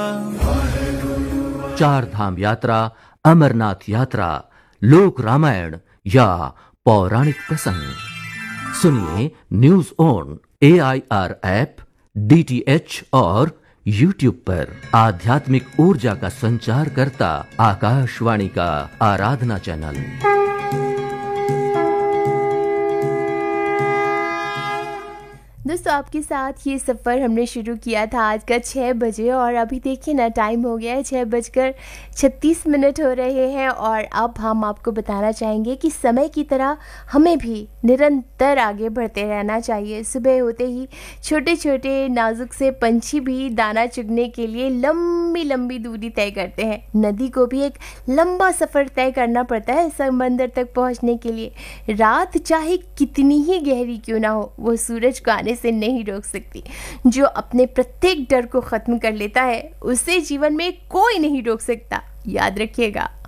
चार धाम यात्रा, अमरनाथ यात्रा, लोक रामायण या पौराणिक प्रसंग सुनिए news on AIR app, DTH और YouTube पर। आध्यात्मिक ऊर्जा का संचार करता आकाशवाणी का आराधना चैनल। दोस्तों, आपके साथ ये सफ़र हमने शुरू किया था आज का 6 बजे और अभी देखिए ना, टाइम हो गया है 6:36 हो रहे हैं। और अब हम आपको बताना चाहेंगे कि समय की तरह हमें भी निरंतर आगे बढ़ते रहना चाहिए। सुबह होते ही छोटे छोटे नाजुक से पंछी भी दाना चुगने के लिए लंबी लंबी दूरी तय करते हैं। नदी को भी एक लंबा सफ़र तय करना पड़ता है समंदर तक पहुंचने के लिए। रात चाहे कितनी ही गहरी क्यों ना हो, वो सूरज को आने से नहीं रोक सकती। जो अपने प्रत्येक डर को खत्म कर लेता है, उसे जीवन में कोई नहीं रोक सकता। याद रखिएगा।